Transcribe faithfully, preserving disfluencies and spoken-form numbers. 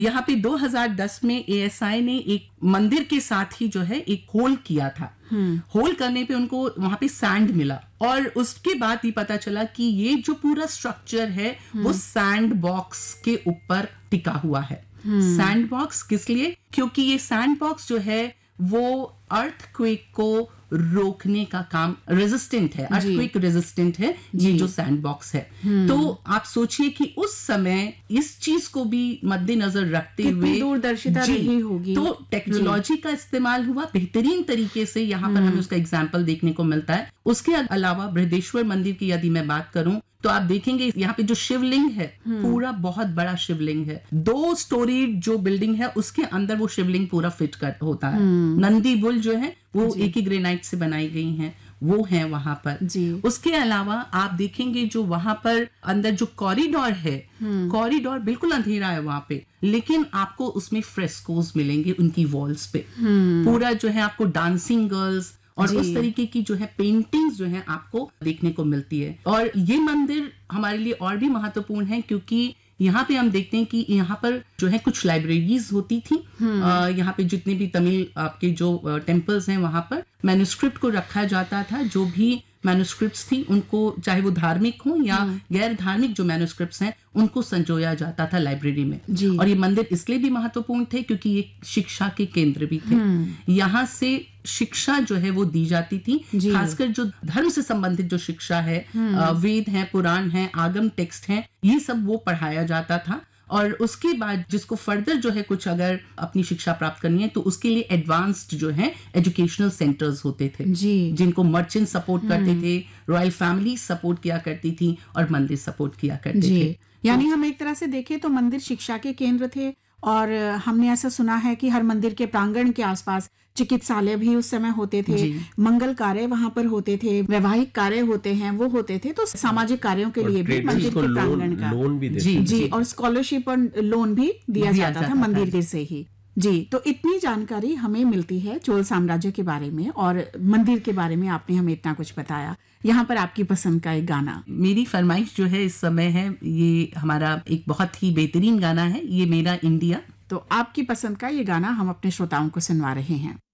यहाँ पे दो हज़ार दस में ए एस आई ने एक मंदिर के साथ ही जो है एक होल किया था। होल करने पे उनको वहां पे सैंड मिला और उसके बाद ही पता चला कि ये जो पूरा स्ट्रक्चर है वो सैंड बॉक्स के ऊपर टिका हुआ है। सैंड बॉक्स किस लिए? क्योंकि ये सैंड बॉक्स जो है वो अर्थक्वेक को रोकने का काम रेजिस्टेंट है, अर्थक्वेक रेजिस्टेंट है ये जो सैंड बॉक्स है। तो आप सोचिए कि उस समय इस चीज को भी मद्देनजर रखते हुए दूरदर्शिता रही होगी, तो टेक्नोलॉजी का इस्तेमाल हुआ बेहतरीन तरीके से। यहाँ पर हमें उसका एग्जाम्पल देखने को मिलता है। उसके अलावा बृहदेश्वर मंदिर की यदि मैं बात करूं तो आप देखेंगे यहाँ पे जो शिवलिंग है पूरा बहुत बड़ा शिवलिंग है। दो स्टोरी जो बिल्डिंग है उसके अंदर वो शिवलिंग पूरा फिट कर होता है। नंदी बुल जो है वो एक ही ग्रेनाइट से बनाई गई हैं, वो है वहां पर जी। उसके अलावा आप देखेंगे जो वहां पर अंदर जो कॉरिडोर है, कॉरिडोर बिल्कुल अंधेरा है वहां पे, लेकिन आपको उसमें फ्रेस्कोस मिलेंगे उनकी वॉल्स पे। पूरा जो है आपको डांसिंग गर्ल्स और उस तरीके की जो है पेंटिंग्स जो है आपको देखने को मिलती है। और ये मंदिर हमारे लिए और भी महत्वपूर्ण है क्योंकि यहाँ पे हम देखते हैं कि यहाँ पर जो है कुछ लाइब्रेरीज होती थी। यहाँ पे जितने भी तमिल आपके जो टेम्पल्स हैं वहां पर मैन्युस्क्रिप्ट को रखा जाता था। जो भी मैन्युस्क्रिप्ट्स थी उनको, चाहे वो धार्मिक हो या गैर धार्मिक जो मैन्युस्क्रिप्ट्स हैं, उनको संजोया जाता था लाइब्रेरी में। और ये मंदिर इसलिए भी महत्वपूर्ण थे क्योंकि ये शिक्षा के केंद्र भी थे। यहाँ से शिक्षा जो है वो दी जाती थी, खासकर जो धर्म से संबंधित जो शिक्षा है, वेद है, पुराण है, आगम टेक्स्ट है, ये सब वो पढ़ाया जाता था। और उसके बाद जिसको फर्दर जो है कुछ अगर अपनी शिक्षा प्राप्त करनी है तो उसके लिए एडवांस्ड जो है एजुकेशनल सेंटर्स होते थे जी। जिनको मर्चेंट सपोर्ट करते थे, रॉयल फैमिली सपोर्ट किया करती थी और मंदिर सपोर्ट किया करते थे। यानी हम एक तरह से देखें तो मंदिर शिक्षा के केंद्र थे। और हमने ऐसा सुना है कि हर मंदिर के प्रांगण के आसपास चिकित्सालय भी उस समय होते थे, मंगल कार्य वहां पर होते थे, वैवाहिक कार्य होते हैं वो होते थे। तो सामाजिक कार्यों के लिए भी मंदिर के प्रांगण का लोन भी जी जी और स्कॉलरशिप और लोन भी दिया जाता था मंदिर से ही जी। तो इतनी जानकारी हमें मिलती है चोल साम्राज्य के बारे में और मंदिर के बारे में आपने हमें इतना कुछ बताया। यहाँ पर आपकी पसंद का एक गाना, मेरी फरमाइश जो है इस समय है, ये हमारा एक बहुत ही बेहतरीन गाना है, ये मेरा इंडिया। तो आपकी पसंद का ये गाना हम अपने श्रोताओं को सुनवा रहे हैं।